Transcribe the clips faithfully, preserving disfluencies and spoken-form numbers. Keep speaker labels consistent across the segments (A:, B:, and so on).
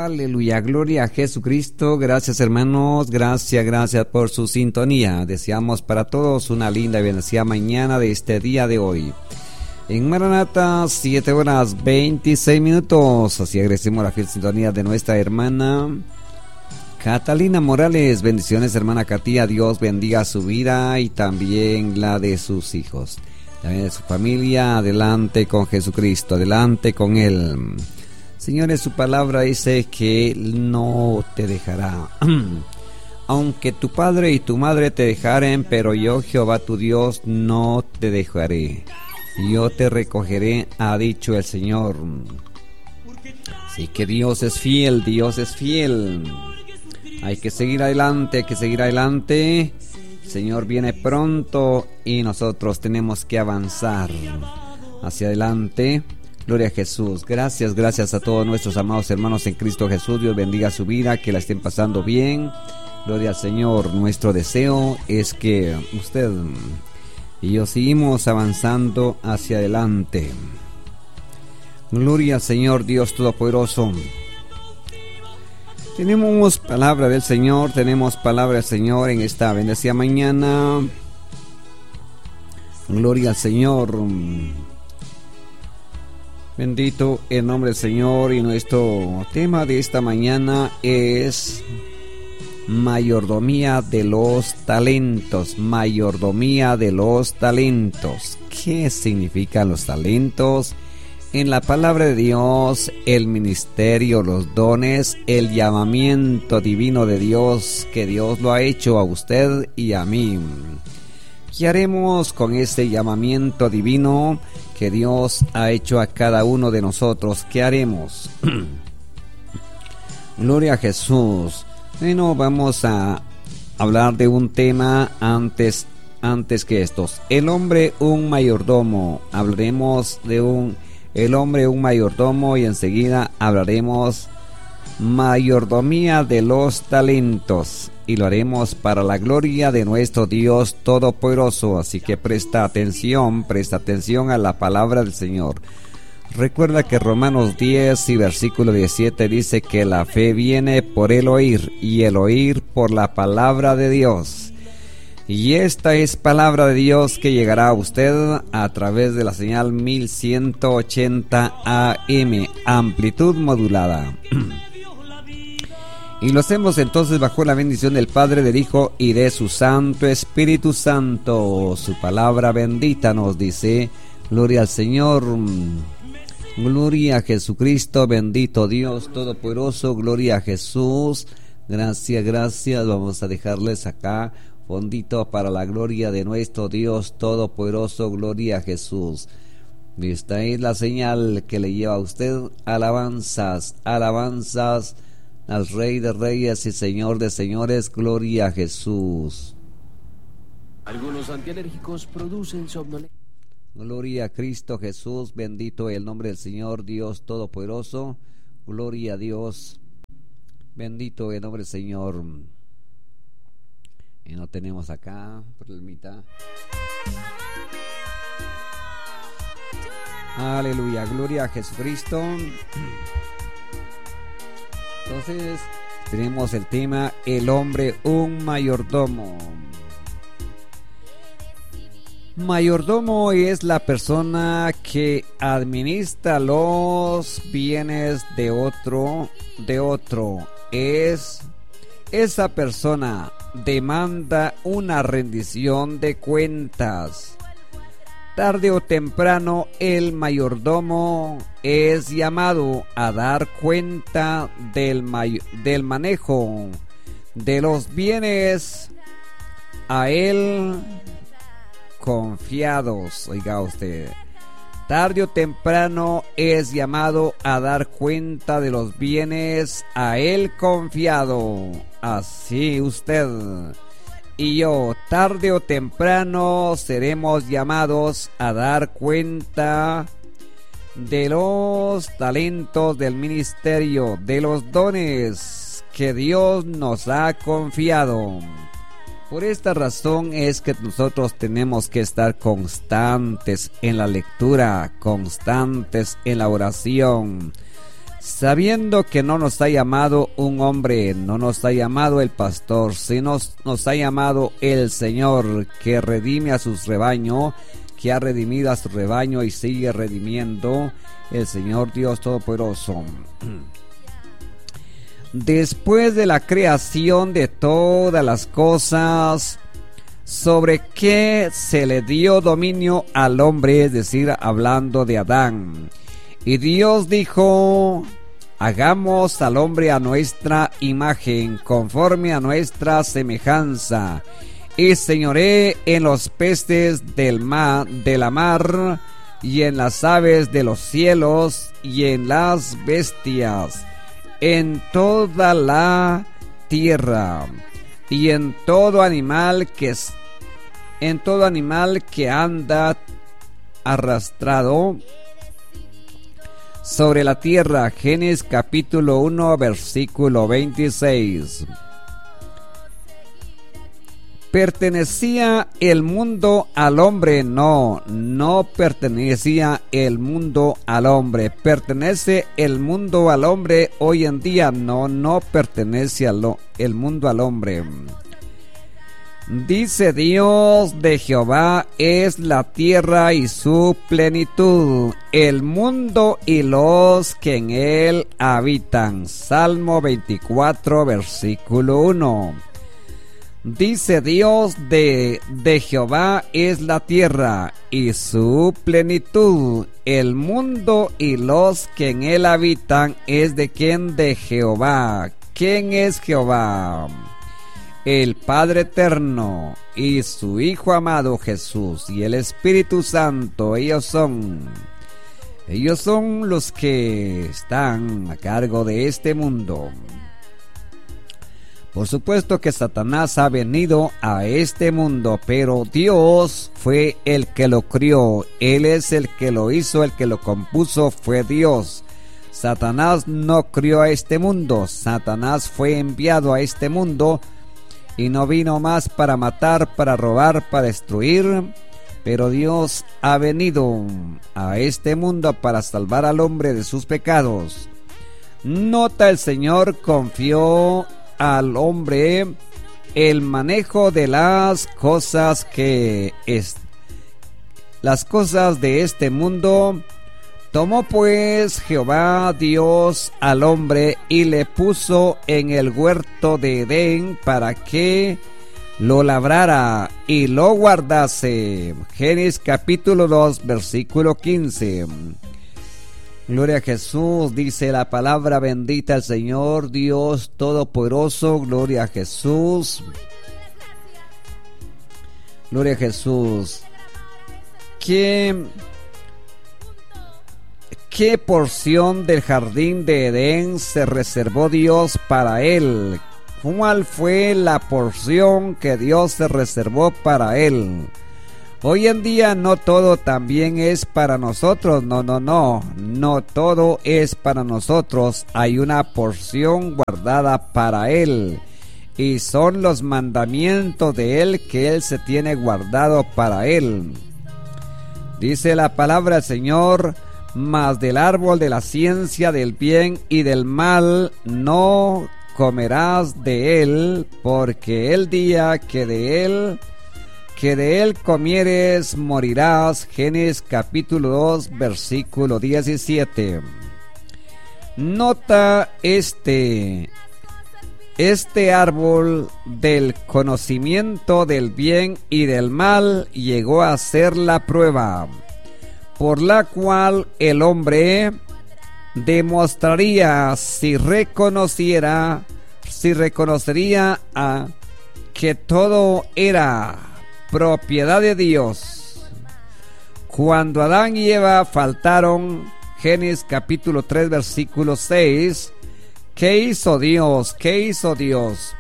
A: Aleluya, gloria a Jesucristo. Gracias, hermanos, gracias, gracias por su sintonía. Deseamos para todos una linda y bendecida mañana de este día de hoy. En Maranata, siete horas veintiséis minutos. Así agradecemos la fiel sintonía de nuestra hermana Catalina Morales. Bendiciones, hermana Katia. Dios bendiga su vida y también la de sus hijos, también de su familia. Adelante con Jesucristo, adelante con Él. Señores, su palabra dice que Él no te dejará. Aunque tu padre y tu madre te dejaren, pero yo, Jehová tu Dios, no te dejaré. Yo te recogeré, ha dicho el Señor. Así que Dios es fiel, Dios es fiel. Hay que seguir adelante, hay que seguir adelante. El Señor viene pronto y nosotros tenemos que avanzar hacia adelante. Gloria a Jesús. Gracias, gracias a todos nuestros amados hermanos en Cristo Jesús. Dios bendiga su vida, que la estén pasando bien. Gloria al Señor. Nuestro deseo es que usted y yo seguimos avanzando hacia adelante. Gloria al Señor Dios Todopoderoso. Tenemos palabra del Señor, tenemos palabra del Señor en esta bendecida mañana. Gloria al Señor. Bendito el nombre del Señor, y nuestro tema de esta mañana es mayordomía de los talentos. Mayordomía de los talentos. ¿Qué significan los talentos? En la palabra de Dios, el ministerio, los dones, el llamamiento divino de Dios, que Dios lo ha hecho a usted y a mí. ¿Qué haremos con ese llamamiento divino que Dios ha hecho a cada uno de nosotros? ¿Qué haremos? Gloria a Jesús. Bueno, vamos a hablar de un tema antes, antes que estos. El hombre, un mayordomo. Hablaremos de un, el hombre, un mayordomo, y enseguida hablaremos mayordomía de los talentos. Y lo haremos para la gloria de nuestro Dios Todopoderoso. Así que presta atención, presta atención a la palabra del Señor. Recuerda que Romanos diez y versículo diecisiete dice que la fe viene por el oír, y el oír por la palabra de Dios. Y esta es palabra de Dios que llegará a usted a través de la señal mil ciento ochenta A M, amplitud modulada. Y lo hacemos entonces bajo la bendición del Padre, del Hijo y de su Santo Espíritu Santo. Su palabra bendita nos dice: gloria al Señor, gloria a Jesucristo, bendito Dios Todopoderoso, gloria a Jesús. Gracias, gracias. Vamos a dejarles acá fondito para la gloria de nuestro Dios Todopoderoso, gloria a Jesús. Y esta es la señal que le lleva a usted alabanzas, alabanzas al Rey de Reyes y Señor de Señores, gloria a Jesús.
B: Algunos antialérgicos producen somnolencia.
A: Gloria a Cristo Jesús, bendito el nombre del Señor Dios Todopoderoso, gloria a Dios, bendito el nombre del Señor. Y no tenemos acá, problemita. Aleluya, gloria a Jesucristo. Entonces tenemos el tema el hombre, un mayordomo. Mayordomo es la persona que administra los bienes de otro, de otro. Es esa persona demanda una rendición de cuentas. Tarde o temprano el mayordomo es llamado a dar cuenta del, may- del manejo de los bienes a él confiados. Oiga usted, tarde o temprano es llamado a dar cuenta de los bienes a él confiado. Así usted y yo, tarde o temprano, seremos llamados a dar cuenta de los talentos del ministerio, de los dones que Dios nos ha confiado. Por esta razón es que nosotros tenemos que estar constantes en la lectura, constantes en la oración, sabiendo que no nos ha llamado un hombre, no nos ha llamado el pastor, sino nos, nos ha llamado el Señor, que redime a sus rebaños, que ha redimido a su rebaño y sigue redimiendo el Señor Dios Todopoderoso. Después de la creación de todas las cosas, sobre qué se le dio dominio al hombre, es decir, hablando de Adán. Y Dios dijo: hagamos al hombre a nuestra imagen, conforme a nuestra semejanza, y señoree en los peces del mar, de la mar, y en las aves de los cielos, y en las bestias, en toda la tierra, y en todo animal que es, en todo animal que anda arrastrado sobre la tierra. Génesis capítulo uno, versículo veintiséis. ¿Pertenecía el mundo al hombre? No, no pertenecía el mundo al hombre. ¿Pertenece el mundo al hombre hoy en día? No, no pertenece al, el mundo al hombre. Dice Dios: de Jehová es la tierra y su plenitud, el mundo y los que en él habitan. Salmo veinticuatro, versículo uno. Dice Dios: de, de Jehová es la tierra y su plenitud, el mundo y los que en él habitan. ¿Es de quién? De Jehová. ¿Quién es Jehová? El Padre Eterno y su Hijo amado Jesús y el Espíritu Santo. Ellos son, ellos son los que están a cargo de este mundo. Por supuesto que Satanás ha venido a este mundo, pero Dios fue el que lo crió. Él es el que lo hizo, el que lo compuso fue Dios. Satanás no crió a este mundo. Satanás fue enviado a este mundo y no vino más para matar, para robar, para destruir. Pero Dios ha venido a este mundo para salvar al hombre de sus pecados. Nota: el Señor confió al hombre el manejo de las cosas que es, las cosas de este mundo. Tomó pues Jehová Dios al hombre y le puso en el huerto de Edén para que lo labrara y lo guardase. Génesis capítulo dos, versículo quince. Gloria a Jesús, dice la palabra bendita al Señor Dios Todopoderoso. Gloria a Jesús. Gloria a Jesús. ¿Qué, qué porción del jardín de Edén se reservó Dios para él? ¿Cuál fue la porción que Dios se reservó para él? Hoy en día no todo también es para nosotros, no, no, no, no todo es para nosotros. Hay una porción guardada para Él y son los mandamientos de Él que Él se tiene guardado para Él. Dice la palabra del Señor: mas del árbol de la ciencia del bien y del mal no comerás de él, porque el día que de él que de él comieres morirás. Génesis capítulo dos, versículo diecisiete. Nota este, este árbol del conocimiento del bien y del mal llegó a ser la prueba por la cual el hombre demostraría si reconociera, si reconocería a que todo era propiedad de Dios. Cuando Adán y Eva faltaron, Génesis capítulo tres, versículo seis, ¿qué hizo Dios? ¿Qué hizo Dios?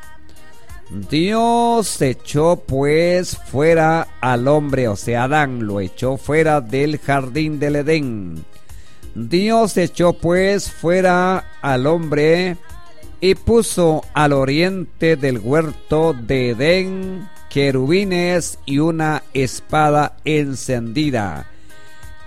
A: Dios echó pues fuera al hombre, o sea, Adán lo echó fuera del jardín del Edén. Dios echó pues fuera al hombre y puso al oriente del huerto de Edén querubines y una espada encendida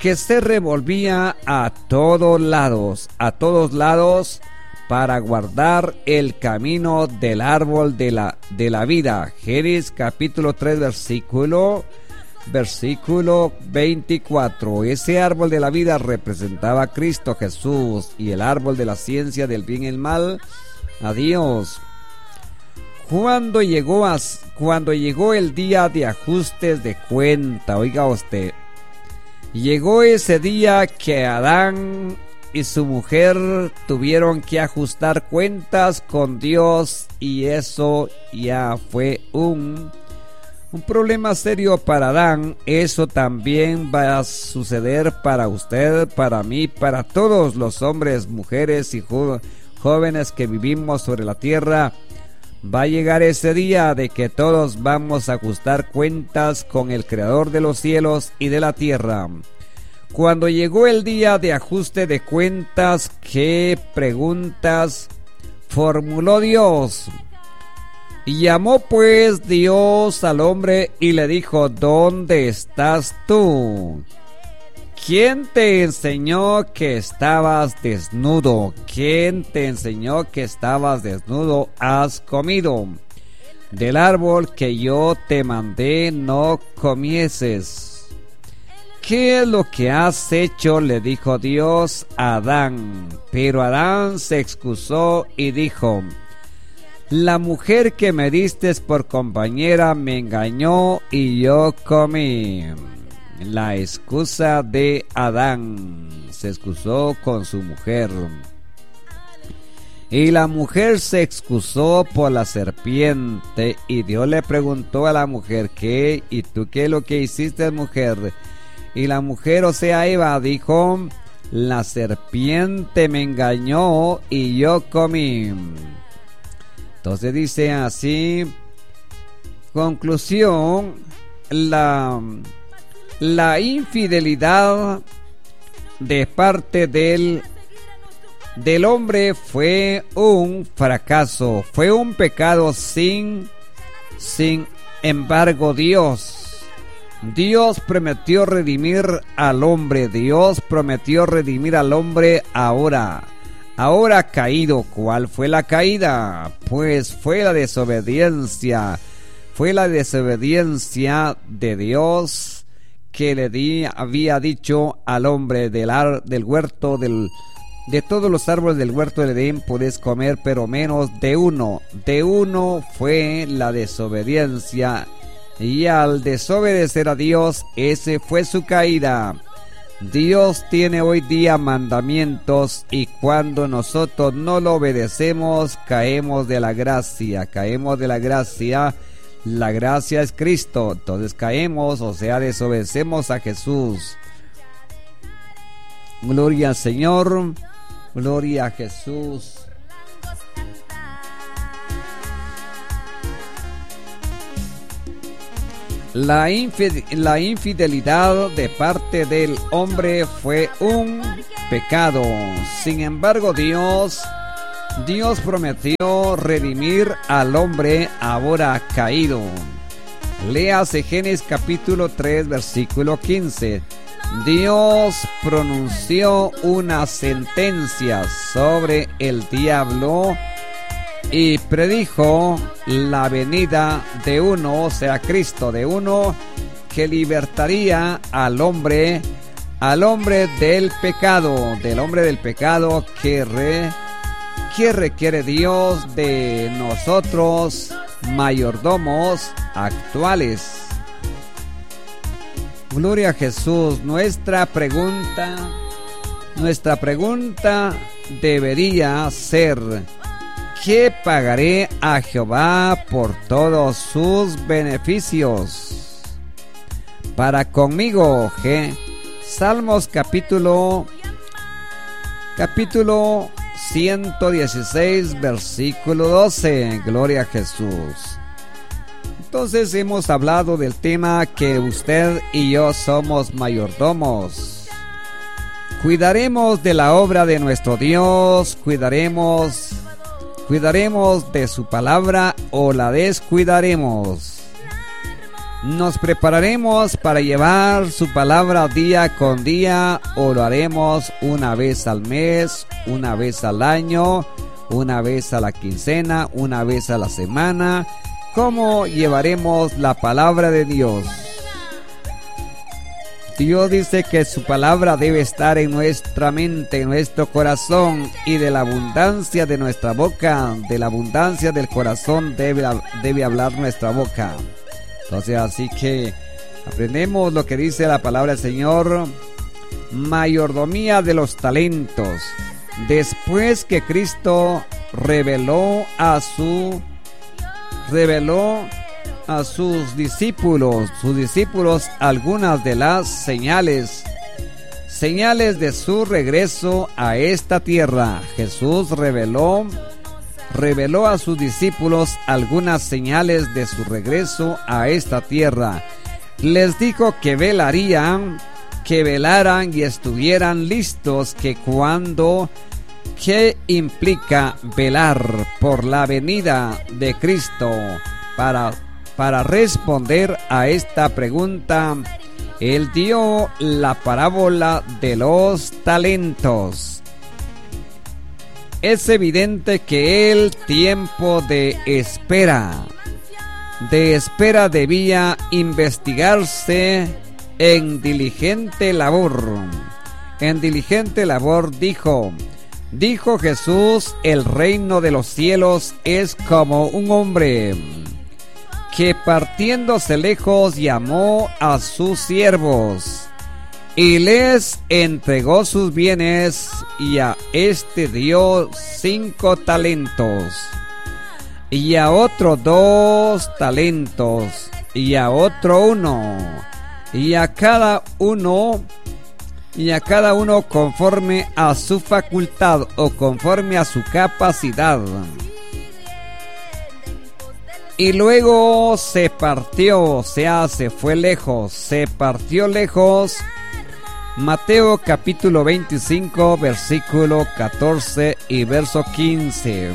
A: que se revolvía a todos lados, a todos lados, para guardar el camino del árbol de la, de la vida. Génesis capítulo tres, versículo, versículo veinticuatro. Ese árbol de la vida representaba a Cristo Jesús, y el árbol de la ciencia del bien y el mal, a Dios. Cuando llegó, a, cuando llegó el día de ajustes de cuenta, oiga usted, llegó ese día que Adán y su mujer tuvieron que ajustar cuentas con Dios, y eso ya fue un, un problema serio para Adán. Eso también va a suceder para usted, para mí, para todos los hombres, mujeres y jo- jóvenes que vivimos sobre la tierra. Va a llegar ese día de que todos vamos a ajustar cuentas con el Creador de los cielos y de la tierra. Cuando llegó el día de ajuste de cuentas, ¿qué preguntas formuló Dios? Llamó pues Dios al hombre y le dijo: ¿dónde estás tú? ¿Quién te enseñó que estabas desnudo? ¿Quién te enseñó que estabas desnudo? ¿Has comido del árbol que yo te mandé no comieses? ¿Qué es lo que has hecho?, le dijo Dios a Adán. Pero Adán se excusó y dijo: la mujer que me diste por compañera me engañó y yo comí. La excusa de Adán: se excusó con su mujer. Y la mujer se excusó por la serpiente, y Dios le preguntó a la mujer: ¿qué? ¿Y tú qué es lo que hiciste, mujer? Y la mujer, o sea, Eva, dijo: la serpiente me engañó y yo comí. Entonces dice así, conclusión, la, la infidelidad de parte del, del hombre fue un fracaso, fue un pecado. Sin, sin embargo, Dios Dios prometió redimir al hombre. Dios prometió redimir al hombre ahora. Ahora caído. ¿Cuál fue la caída? Pues fue la desobediencia. Fue la desobediencia de Dios, que le di, había dicho al hombre del, ar, del huerto, del, de todos los árboles del huerto del Edén podés comer, pero menos de uno. De uno fue la desobediencia. Y al desobedecer a Dios, ese fue su caída. Dios tiene hoy día mandamientos, y cuando nosotros no lo obedecemos, caemos de la gracia, caemos de la gracia. La gracia es Cristo, entonces caemos, o sea, desobedecemos a Jesús. Gloria al Señor, gloria a Jesús. La, infid- la infidelidad de parte del hombre fue un pecado. Sin embargo, Dios, Dios prometió redimir al hombre ahora caído. Léase Génesis capítulo tres, versículo quince. Dios pronunció una sentencia sobre el diablo y predijo la venida de uno, o sea, Cristo, de uno que libertaría al hombre, al hombre del pecado, del hombre del pecado que, re, que requiere Dios de nosotros, mayordomos actuales. Gloria a Jesús. Nuestra pregunta, nuestra pregunta debería ser: ¿qué pagaré a Jehová por todos sus beneficios para conmigo? ¿Qué? Salmos capítulo capítulo ciento dieciséis, versículo doce. Gloria a Jesús. Entonces hemos hablado del tema que usted y yo somos mayordomos. Cuidaremos de la obra de nuestro Dios, cuidaremos ¿Cuidaremos de su palabra o la descuidaremos? Nos prepararemos para llevar su palabra día con día, o lo haremos una vez al mes, una vez al año, una vez a la quincena, una vez a la semana. ¿Cómo llevaremos la palabra de Dios? Dios dice que su palabra debe estar en nuestra mente, en nuestro corazón, y de la abundancia de nuestra boca, de la abundancia del corazón debe, debe hablar nuestra boca. Entonces, así que aprendemos lo que dice la palabra del Señor. Mayordomía de los talentos. Después que Cristo reveló a su reveló a sus discípulos, sus discípulos algunas de las señales, señales de su regreso a esta tierra. Jesús reveló reveló a sus discípulos algunas señales de su regreso a esta tierra. Les dijo que velarían, que velaran y estuvieran listos, que cuando, ¿qué implica velar por la venida de Cristo? Para, para responder a esta pregunta, Él dio la parábola de los talentos. Es evidente que el tiempo de espera, de espera debía investigarse en diligente labor. En diligente labor dijo, dijo Jesús, el reino de los cielos es como un hombre que partiéndose lejos llamó a sus siervos y les entregó sus bienes, y a este dio cinco talentos, y a otro dos talentos, y a otro uno, y a cada uno, y a cada uno conforme a su facultad o conforme a su capacidad. Y luego se partió, o sea, se fue lejos, se partió lejos. Mateo capítulo veinticinco, versículo catorce y verso quince.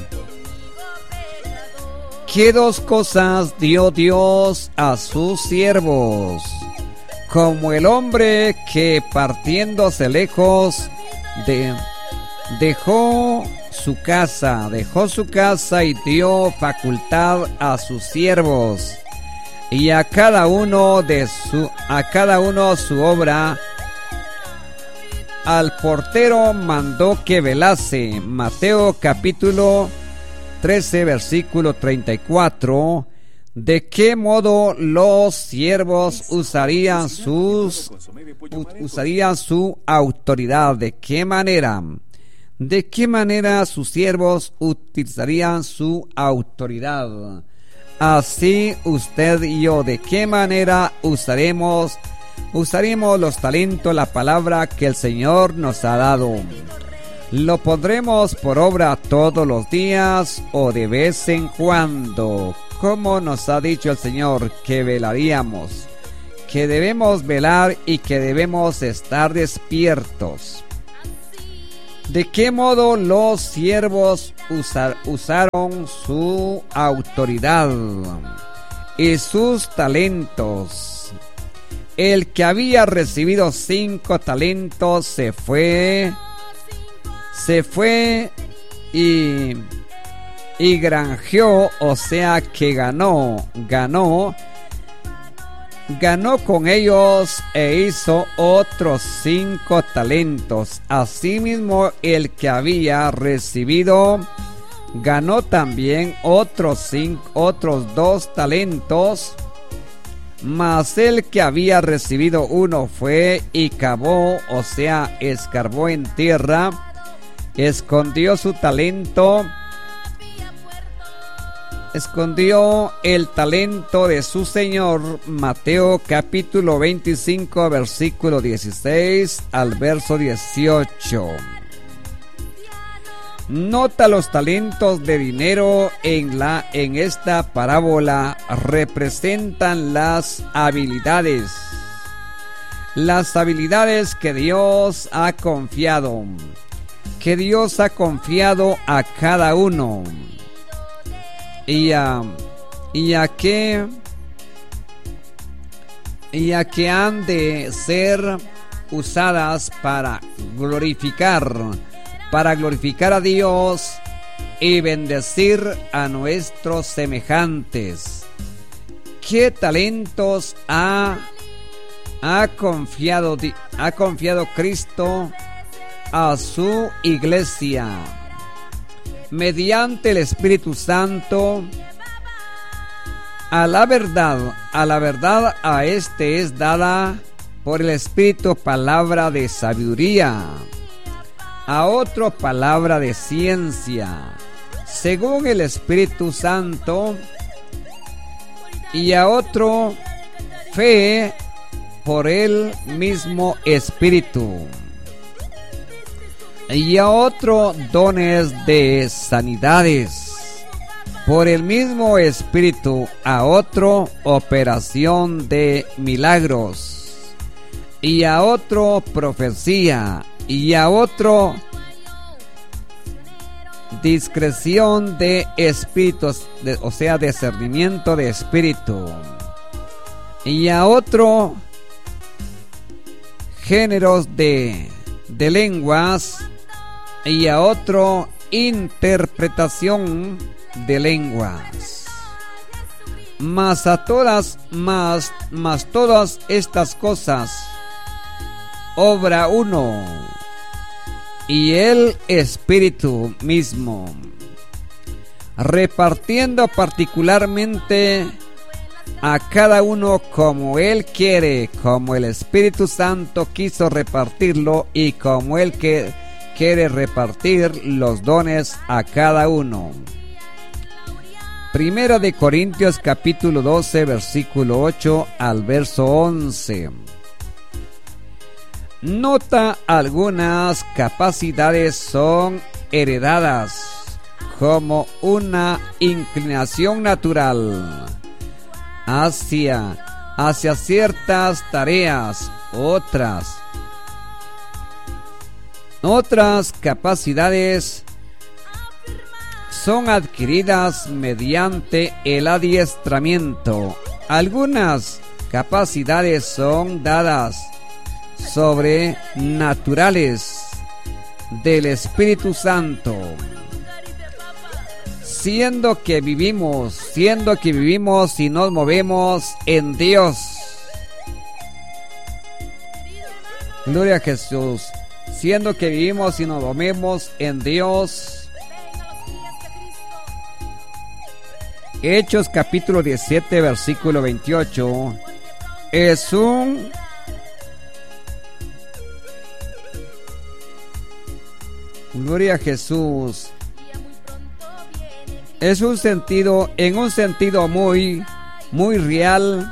A: ¿Qué dos cosas dio Dios a sus siervos? Como el hombre que partiéndose lejos de, dejó su casa, dejó su casa y dio facultad a sus siervos, y a cada uno de su, a cada uno su obra. Al portero mandó que velase. Mateo capítulo trece, versículo treinta y cuatro. ¿De qué modo los siervos usarían sus usarían su autoridad? ¿De qué manera? ¿De qué manera sus siervos utilizarían su autoridad? Así usted y yo, ¿de qué manera usaremos Usaremos los talentos, la palabra que el Señor nos ha dado? ¿Lo pondremos por obra todos los días o de vez en cuando? Como nos ha dicho el Señor que velaríamos, que debemos velar y que debemos estar despiertos. ¿De qué modo los siervos usar, usaron su autoridad y sus talentos? El que había recibido cinco talentos se fue, se fue y, y granjeó, o sea que ganó, ganó, ganó con ellos e hizo otros cinco talentos. Asimismo, el que había recibido ganó también otros cinco, otros dos talentos. Mas el que había recibido uno fue y cavó, o sea, escarbó en tierra, escondió su talento, escondió el talento de su señor. Mateo capítulo veinticinco, versículo dieciséis al verso dieciocho. Nota los talentos de dinero en la en esta parábola representan las habilidades, las habilidades que Dios ha confiado, que Dios ha confiado a cada uno, y a y a qué ya que han de ser usadas para glorificar, para glorificar a Dios y bendecir a nuestros semejantes. ¿Qué talentos ha, ha, confiado, ha confiado Cristo a su iglesia? Mediante el Espíritu Santo, a la verdad, a la verdad a este es dada por el Espíritu palabra de sabiduría, a otro palabra de ciencia, según el Espíritu Santo, y a otro fe por el mismo Espíritu, y a otro dones de sanidades por el mismo Espíritu, a otro operación de milagros, y a otro profecía, y a otro discreción de espíritus, de, o sea, discernimiento de espíritu, y a otro géneros de, de lenguas, y a otro interpretación de lenguas. Mas a todas, más, más todas estas cosas obra uno, y el Espíritu mismo, repartiendo particularmente a cada uno como Él quiere, como el Espíritu Santo quiso repartirlo y como Él que quiere repartir los dones a cada uno. Primera de Corintios capítulo doce, versículo ocho al verso once. Nota: algunas capacidades son heredadas como una inclinación natural hacia, hacia ciertas tareas. Otras, otras capacidades son adquiridas mediante el adiestramiento. Algunas capacidades son dadas sobrenaturales del Espíritu Santo, siendo que vivimos, siendo que vivimos y nos movemos en Dios. Gloria a Jesús. Siendo que vivimos y nos movemos en Dios. Hechos capítulo diecisiete, versículo veintiocho. Es un Gloria a Jesús. Es un sentido, en un sentido muy, muy real.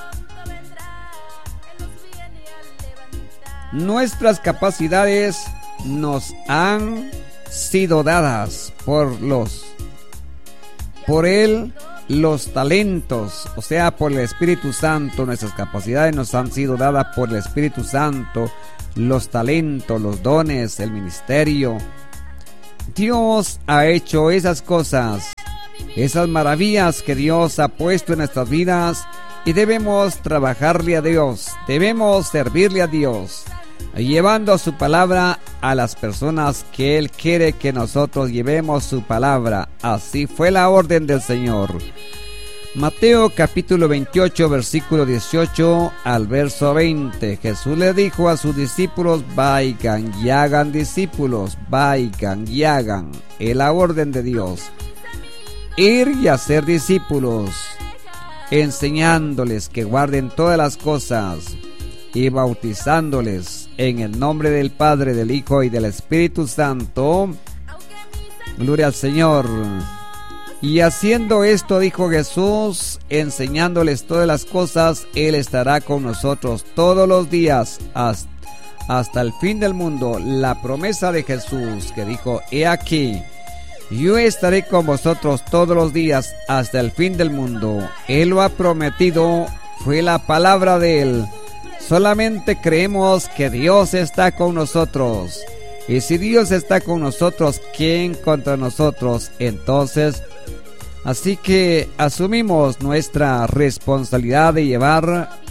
A: Nuestras capacidades nos han sido dadas por los, por Él, los talentos, o sea, por el Espíritu Santo. Nuestras capacidades nos han sido dadas por el Espíritu Santo. Los talentos, los dones, el ministerio. Dios ha hecho esas cosas, esas maravillas que Dios ha puesto en nuestras vidas, y debemos trabajarle a Dios, debemos servirle a Dios, llevando su palabra a las personas que Él quiere que nosotros llevemos su palabra. Así fue la orden del Señor. Mateo capítulo veintiocho, versículo dieciocho al verso veinte. Jesús le dijo a sus discípulos: vayan y hagan discípulos, vayan y hagan. Es la orden de Dios. Ir y hacer discípulos, enseñándoles que guarden todas las cosas y bautizándoles en el nombre del Padre, del Hijo y del Espíritu Santo. Gloria al Señor. Y haciendo esto, dijo Jesús, enseñándoles todas las cosas, Él estará con nosotros todos los días hasta, hasta el fin del mundo. La promesa de Jesús que dijo: he aquí, yo estaré con vosotros todos los días hasta el fin del mundo. Él lo ha prometido, fue la palabra de Él. Solamente creemos que Dios está con nosotros. Y si Dios está con nosotros, ¿quién contra nosotros? Entonces, así que asumimos nuestra responsabilidad de llevar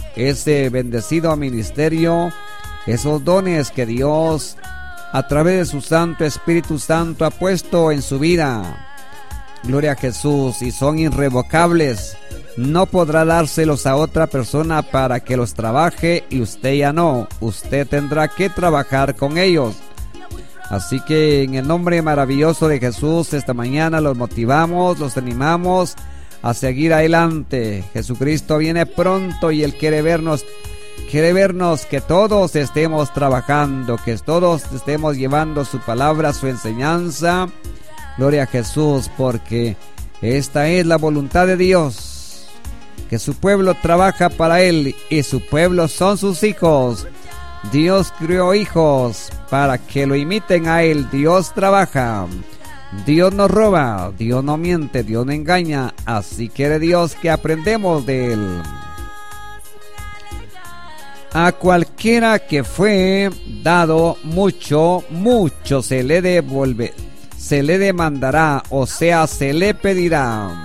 A: ese bendecido ministerio, esos dones que Dios a través de su Santo Espíritu Santo ha puesto en su vida. Gloria a Jesús, y son irrevocables. No podrá dárselos a otra persona para que los trabaje y usted ya no. Usted tendrá que trabajar con ellos. Así que en el nombre maravilloso de Jesús, esta mañana los motivamos, los animamos a seguir adelante. Jesucristo viene pronto y Él quiere vernos, quiere vernos que todos estemos trabajando, que todos estemos llevando su palabra, su enseñanza. Gloria a Jesús, porque esta es la voluntad de Dios, que su pueblo trabaja para Él y su pueblo son sus hijos. Dios crió hijos para que lo imiten a Él. Dios trabaja, Dios no roba, Dios no miente, Dios no engaña. Así quiere Dios que aprendemos de Él. A cualquiera que fue dado mucho, mucho se le devuelve, se le demandará, o sea, se le pedirá.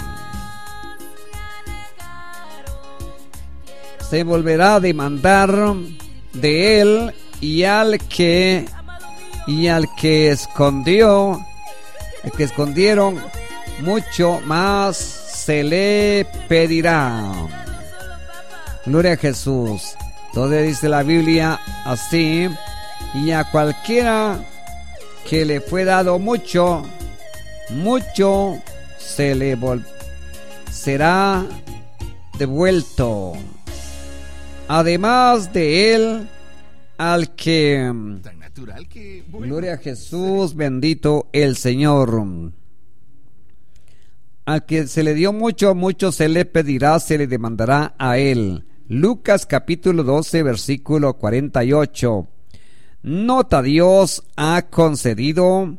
A: Se volverá a demandar de él, y al que y al que escondió, el que escondieron mucho más se le pedirá. Gloria a Jesús. Entonces dice la Biblia así: y a cualquiera que le fue dado mucho, mucho se le vol- será devuelto. Además de él, al que... Tan natural que... Bueno. Gloria a Jesús, bendito el Señor. Al que se le dio mucho, mucho se le pedirá, se le demandará a él. Lucas capítulo doce, versículo cuarenta y ocho. Nota: Dios ha concedido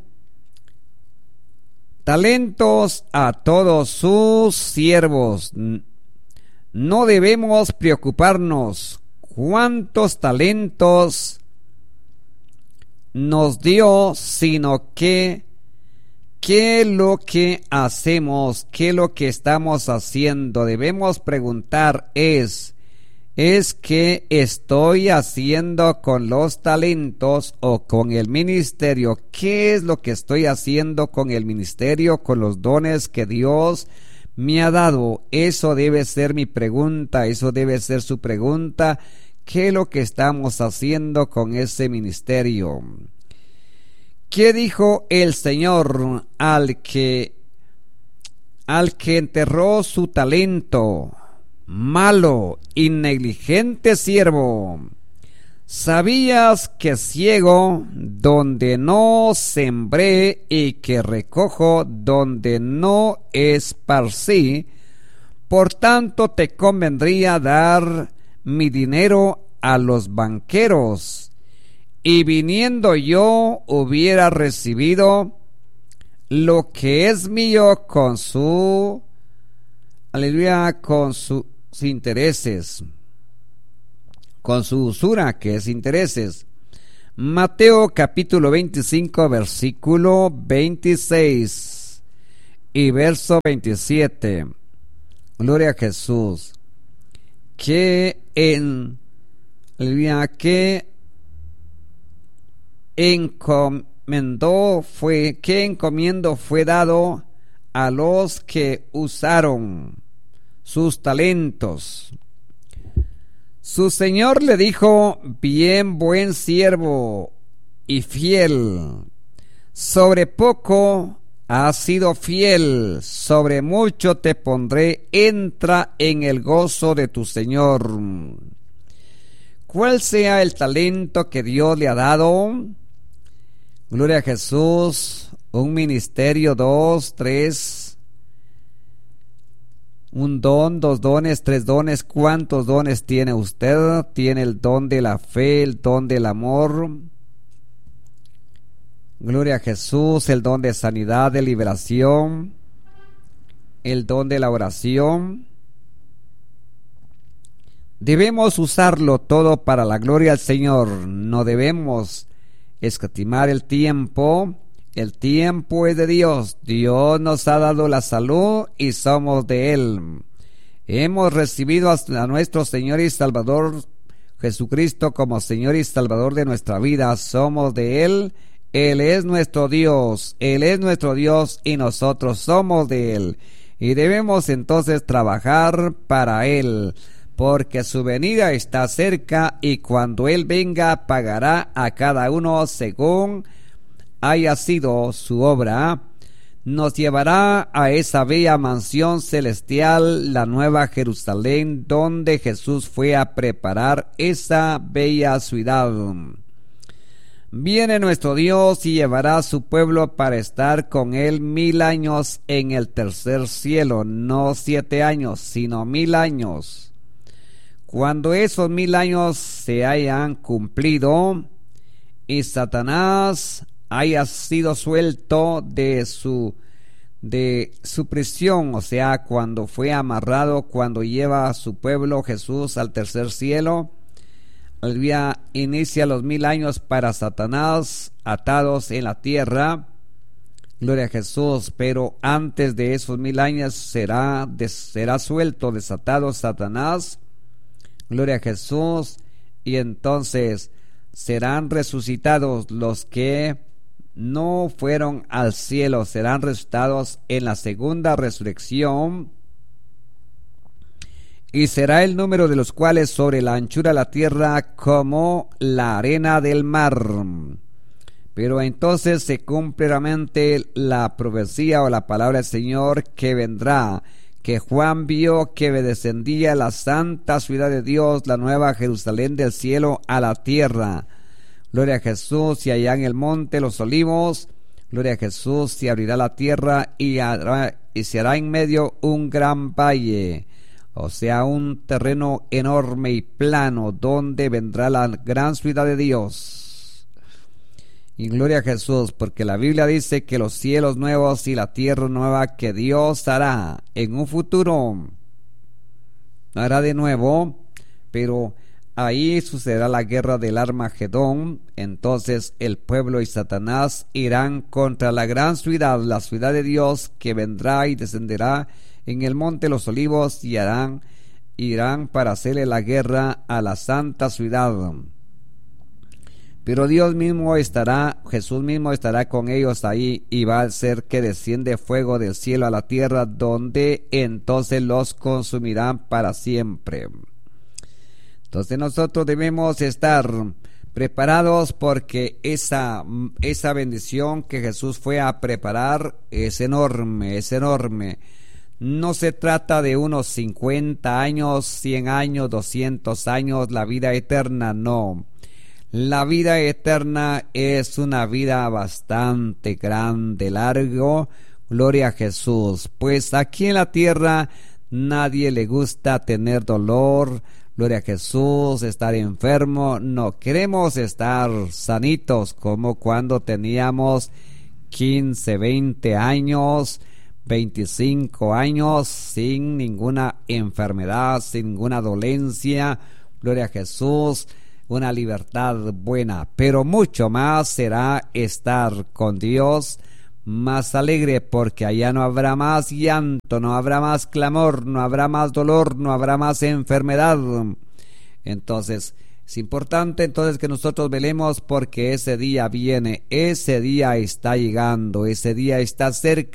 A: talentos a todos sus siervos. No debemos preocuparnos cuántos talentos nos dio, sino que qué es lo que hacemos, qué es lo que estamos haciendo. Debemos preguntar es, ¿es qué estoy haciendo con los talentos o con el ministerio? ¿Qué es lo que estoy haciendo con el ministerio, con los dones que Dios me ha dado? Eso debe ser mi pregunta, eso debe ser su pregunta. ¿Qué es lo que estamos haciendo con ese ministerio? ¿Qué dijo el Señor al que al que enterró su talento? Malo y negligente siervo, ¿sabías que ciego donde no sembré y que recojo donde no esparcí? Por tanto te convendría dar mi dinero a los banqueros, y viniendo yo hubiera recibido lo que es mío con su, aleluya, con sus intereses, con su usura, que es intereses. Mateo capítulo veinticinco, versículo veintiséis y verso veintisiete. Gloria a Jesús. Que en que encomendó fue que encomiendo fue dado a los que usaron sus talentos. Su señor le dijo: bien, buen siervo y fiel, sobre poco has sido fiel, sobre mucho te pondré, entra en el gozo de tu señor. ¿Cuál sea el talento que Dios le ha dado? Gloria a Jesús. Un ministerio, dos, tres, un don, dos dones, tres dones. ¿Cuántos dones tiene usted? Tiene el don de la fe, el don del amor. Gloria a Jesús. El don de sanidad, de liberación, el don de la oración. Debemos usarlo todo para la gloria al Señor. No debemos escatimar el tiempo. El tiempo es de Dios. Dios nos ha dado la salud y somos de Él. hemos recibido a nuestro Señor y Salvador Jesucristo como Señor y Salvador de nuestra vida, somos de Él, Él es nuestro Dios, Él es nuestro Dios y nosotros somos de Él. Y debemos entonces trabajar para Él, porque su venida está cerca y cuando Él venga pagará a cada uno según haya sido su obra. Nos llevará a esa bella mansión celestial, la Nueva Jerusalén, donde Jesús fue a preparar esa bella ciudad. Viene nuestro Dios y llevará a su pueblo para estar con Él mil años en el tercer cielo, no siete años, sino mil años. Cuando esos mil años se hayan cumplido y Satanás haya sido suelto de su de su prisión, o sea, cuando fue amarrado, cuando lleva a su pueblo Jesús al tercer cielo, el día inicia los mil años para Satanás atados en la tierra. Gloria a Jesús. Pero antes de esos mil años será, de, será suelto, desatado Satanás. Gloria a Jesús. Y entonces serán resucitados los que no fueron al cielo, serán resucitados en la segunda resurrección. Y será el número de los cuales sobre la anchura de la tierra como la arena del mar. Pero entonces se cumple realmente la profecía o la palabra del Señor que vendrá, que Juan vio que descendía la santa ciudad de Dios, la nueva Jerusalén del cielo a la tierra. Gloria a Jesús. Y allá en el monte los olivos, gloria a Jesús, se abrirá la tierra y, hará, y se hará en medio un gran valle, o sea, un terreno enorme y plano, donde vendrá la gran ciudad de Dios. Y gloria a Jesús, porque la Biblia dice que los cielos nuevos y la tierra nueva que Dios hará en un futuro, hará de nuevo, pero ahí sucederá la guerra del Armagedón. Entonces el pueblo y Satanás irán contra la gran ciudad, la ciudad de Dios, que vendrá y descenderá en el monte de los olivos, y harán, irán para hacerle la guerra a la santa ciudad. Pero Dios mismo estará, Jesús mismo estará con ellos ahí, y va a hacer que desciende fuego del cielo a la tierra, donde entonces los consumirán para siempre. Entonces nosotros debemos estar preparados, porque esa, esa bendición que Jesús fue a preparar es enorme, es enorme. No se trata de unos cincuenta años, cien años, doscientos años, la vida eterna, no. La vida eterna es una vida bastante grande, largo, gloria a Jesús. Pues aquí en la tierra nadie le gusta tener dolor, gloria a Jesús, estar enfermo. No, queremos estar sanitos, como cuando teníamos quince, veinte años, veinticinco años, sin ninguna enfermedad, sin ninguna dolencia, gloria a Jesús, una libertad buena. Pero mucho más será estar con Dios, más alegre, porque allá no habrá más llanto, no habrá más clamor, no habrá más dolor, no habrá más enfermedad. Entonces es importante entonces que nosotros velemos, porque ese día viene, ese día está llegando, ese día está cerca.